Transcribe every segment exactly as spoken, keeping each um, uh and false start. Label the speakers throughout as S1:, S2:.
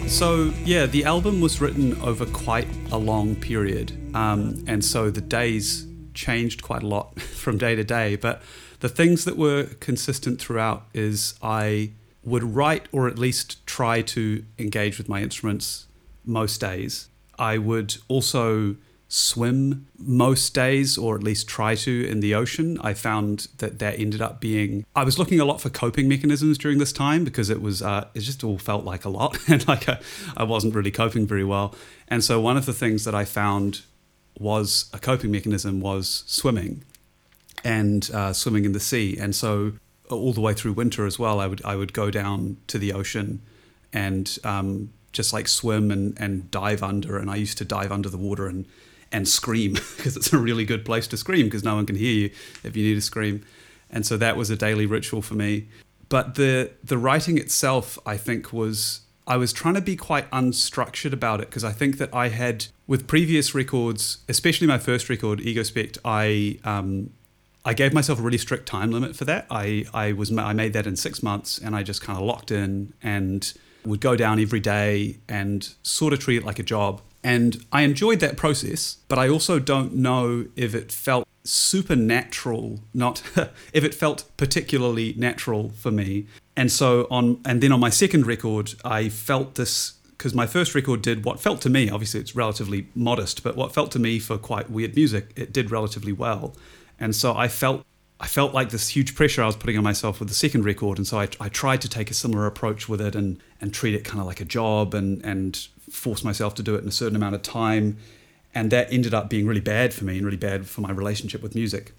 S1: So yeah, the album was written over quite a long period, um, and so the days changed quite a lot from day to day. But the things that were consistent throughout is I would write, or at least try to engage with my instruments most days. I would also swim most days, or at least try to, in the ocean. I found that that ended up being, I was looking a lot for coping mechanisms during this time, because it was uh, it just all felt like a lot, and like a, I wasn't really coping very well. And so one of the things that I found was a coping mechanism was swimming, and uh, swimming in the sea. And so all the way through winter as well, I would I would go down to the ocean and um, just like swim and, and dive under. And I used to dive under the water and and scream, because it's a really good place to scream, because no one can hear you if you need to scream. And so that was a daily ritual for me. But the the writing itself, I think, was, I was trying to be quite unstructured about it, because I think that I had, with previous records, especially my first record, Egospect, I um, I gave myself a really strict time limit for that. I, I was I made that in six months, and I just kind of locked in and would go down every day and sort of treat it like a job. And I enjoyed that process, but I also don't know if it felt supernatural, not if it felt particularly natural for me. And so on, and then on my second record, I felt this, because my first record did what felt to me, obviously it's relatively modest, but what felt to me for quite weird music, it did relatively well. And so I felt I felt like this huge pressure I was putting on myself with the second record. And so I, I tried to take a similar approach with it, and, and treat it kind of like a job, and, and force myself to do it in a certain amount of time. And that ended up being really bad for me, and really bad for my relationship with music.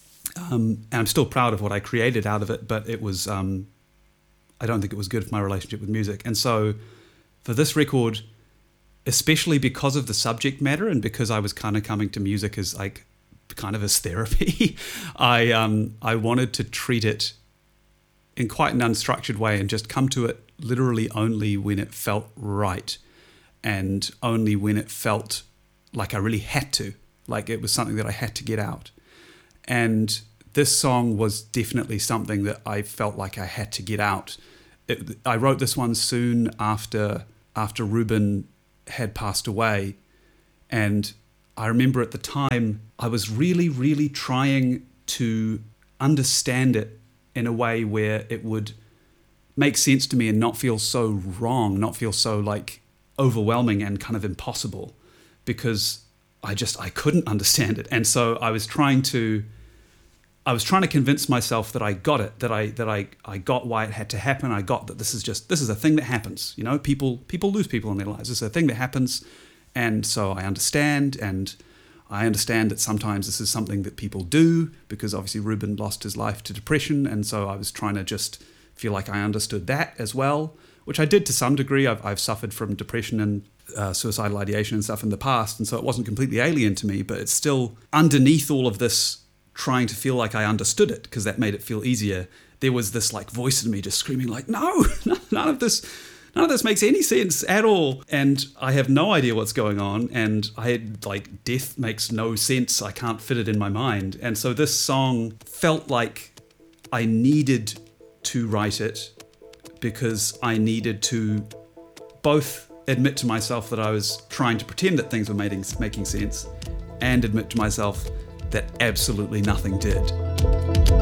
S1: Um, and I'm still proud of what I created out of it, but it was, um, I don't think it was good for my relationship with music. And so for this record, especially because of the subject matter, and because I was kind of coming to music as like, kind of as therapy, I um I wanted to treat it in quite an unstructured way, and just come to it literally only when it felt right, and only when it felt like I really had to, like it was something that I had to get out. And this song was definitely something that I felt like I had to get out. It, I wrote this one soon after after Ruben had passed away, and I remember at the time I was really, really trying to understand it in a way where it would make sense to me and not feel so wrong, not feel so like overwhelming and kind of impossible, because I just, I couldn't understand it. And so I was trying to, I was trying to convince myself that I got it, that I, that I, I got why it had to happen. I got that this is just, this is a thing that happens. You know, people, people lose people in their lives. It's a thing that happens. And so I understand, and I understand that sometimes this is something that people do, because obviously Ruben lost his life to depression, and so I was trying to just feel like I understood that as well, which I did to some degree. I've, I've suffered from depression and uh, suicidal ideation and stuff in the past, and so it wasn't completely alien to me, but it's still underneath all of this trying to feel like I understood it, because that made it feel easier. There was this like voice in me just screaming like, no, none of this... None of this makes any sense at all, and I have no idea what's going on, and I had, like, death makes no sense. I can't fit it in my mind. And so this song felt like I needed to write it, because I needed to both admit to myself that I was trying to pretend that things were making, making sense, and admit to myself that absolutely nothing did.